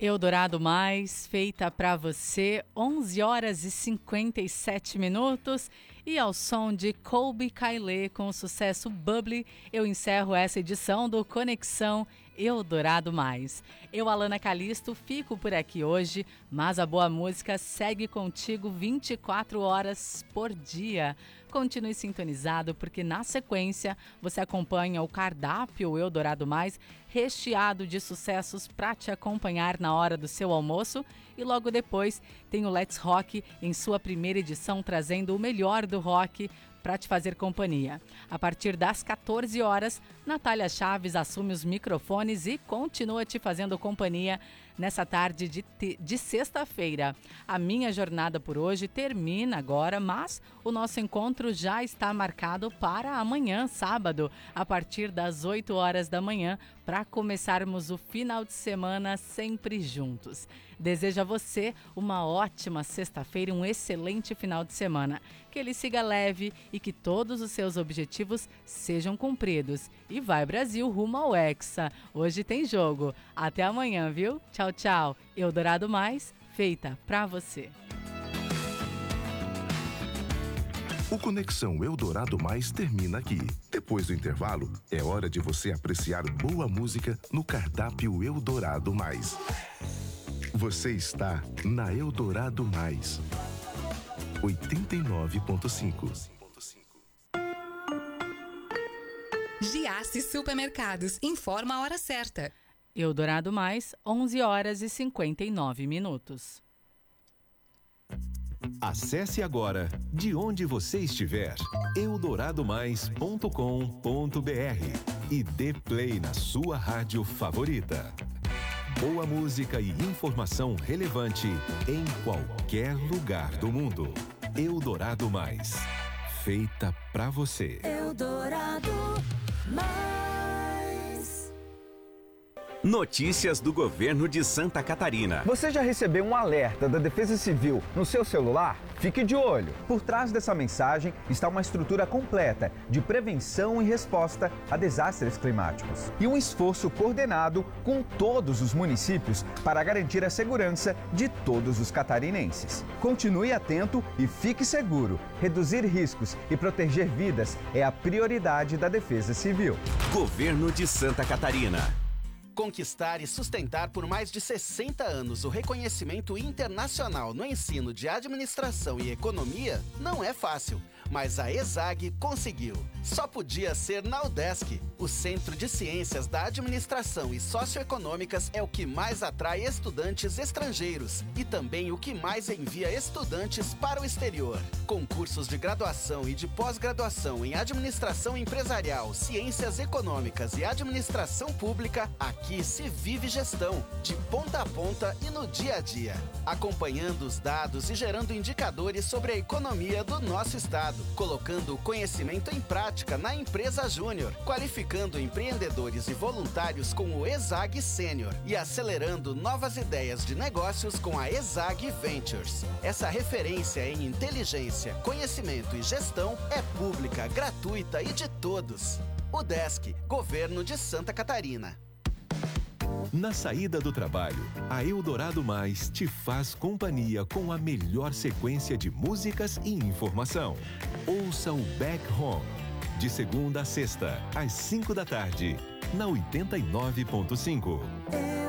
Eldorado Mais, feita para você, 11 horas e 57 minutos. E ao som de Colbie Caillat com o sucesso Bubbly, eu encerro essa edição do Conexão Eldorado Mais. Eu, Alana Calisto, fico por aqui hoje, mas a boa música segue contigo 24 horas por dia. Continue sintonizado, porque na sequência você acompanha o cardápio Eldorado Mais, recheado de sucessos para te acompanhar na hora do seu almoço. E logo depois tem o Let's Rock em sua primeira edição, trazendo o melhor do rock para te fazer companhia. A partir das 14 horas, Natália Chaves assume os microfones e continua te fazendo companhia nessa tarde de sexta-feira. A minha jornada por hoje termina agora, mas o nosso encontro já está marcado para amanhã, sábado, a partir das 8 horas da manhã, para começarmos o final de semana sempre juntos. Desejo a você uma ótima sexta-feira e um excelente final de semana. Que ele siga leve e que todos os seus objetivos sejam cumpridos. E vai Brasil rumo ao Hexa. Hoje tem jogo. Até amanhã, viu? Tchau, tchau. Eldorado Mais, feita pra você. O Conexão Eldorado Mais termina aqui. Depois do intervalo, é hora de você apreciar boa música no cardápio Eldorado Mais. Você está na Eldorado Mais. 89.5. Giasse Supermercados informa a hora certa. Eldorado Mais, 11 horas e 59 minutos. Acesse agora, de onde você estiver, eldoradomais.com.br e dê play na sua rádio favorita. Boa música e informação relevante em qualquer lugar do mundo. Eldorado Mais, feita pra você. Eldorado Mais. Notícias do governo de Santa Catarina. Você já recebeu um alerta da Defesa Civil no seu celular? Fique de olho. Por trás dessa mensagem está uma estrutura completa de prevenção e resposta a desastres climáticos. E um esforço coordenado com todos os municípios para garantir a segurança de todos os catarinenses. Continue atento e fique seguro. Reduzir riscos e proteger vidas é a prioridade da Defesa Civil. Governo de Santa Catarina. Conquistar e sustentar por mais de 60 anos o reconhecimento internacional no ensino de administração e economia não é fácil, mas a ESAG conseguiu. Só podia ser na UDESC. O Centro de Ciências da Administração e Socioeconômicas é o que mais atrai estudantes estrangeiros e também o que mais envia estudantes para o exterior. Com cursos de graduação e de pós-graduação em Administração Empresarial, Ciências Econômicas e Administração Pública, aqui se vive gestão, de ponta a ponta e no dia a dia, acompanhando os dados e gerando indicadores sobre a economia do nosso estado, colocando o conhecimento em prática na empresa Júnior, qualificando empreendedores e voluntários com o ESAG Sênior e acelerando novas ideias de negócios com a ESAG Ventures. Essa referência em inteligência, conhecimento e gestão é pública, gratuita e de todos. UDESC, Governo de Santa Catarina. Na saída do trabalho, a Eldorado Mais te faz companhia com a melhor sequência de músicas e informação. Ouça o Back Home, de segunda a sexta, às 5 da tarde, na 89.5.